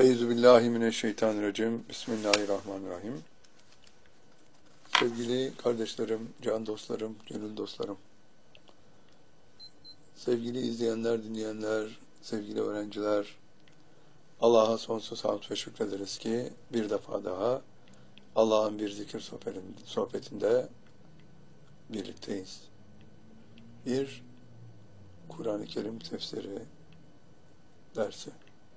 Euzubillahimineşşeytanirracim. Bismillahirrahmanirrahim. Sevgili kardeşlerim, can dostlarım, gönül dostlarım, sevgili izleyenler, dinleyenler, sevgili öğrenciler, Allah'a sonsuz hamd ve şükrederiz ki bir defa daha Allah'ın bir zikir sohbetinde birlikteyiz. Bir Kur'an-ı Kerim tefsiri dersi.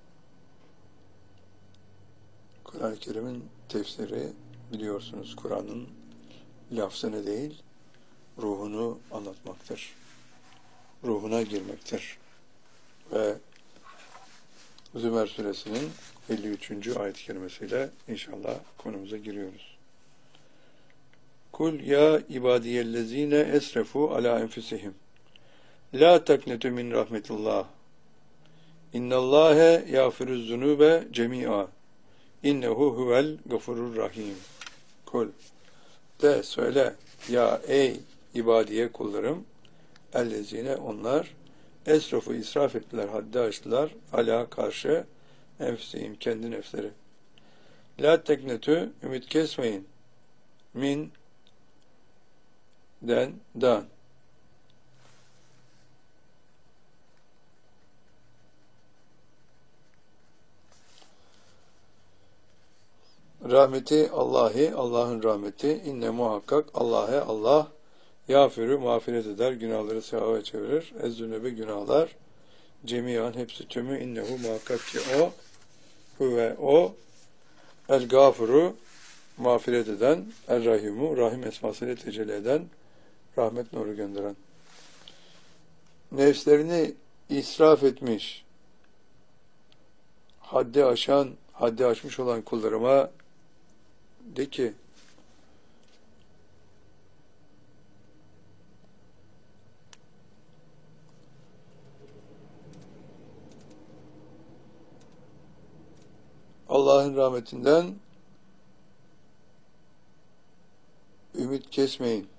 Kur'an-ı Kerim'in tefsiri, biliyorsunuz, Kur'an'ın lafzını değil, ruhunu anlatmaktır. Ruhuna girmektir. Ve Zümer suresinin 53. ayet-i kerimesiyle inşallah konumuza giriyoruz. Kul ya ibadiyellezine esrefu ala enfusihim la taknetu min rahmetillah innallâhe yâfiruz zunûbe cemî'a innehu huvel gafurur rahim. Kul de, söyle, ya ey ibadiye kullarım, ellezine, onlar, esrafu, israf ettiler, haddi aştılar, ala, karşı, enfusihim, kendi nefsleri. La teknetü, ümit kesmeyin, min, den, dan. Rahmeti Allahi, Allah'ın rahmeti, inne muhakkak, Allah yağfirü, mağfiret eder, günahları sevaba çevirir, ezzünübe, günahlar, cemiyan, hepsi tümü, innehu, muhakkak ki o, o, el gafuru, mağfiret eden, el rahimu, rahim esmasıyla tecelli eden, rahmet nuru gönderen. Nefslerini israf etmiş, haddi aşmış olan kullarıma de ki, Allah'ın rahmetinden ümit kesmeyin.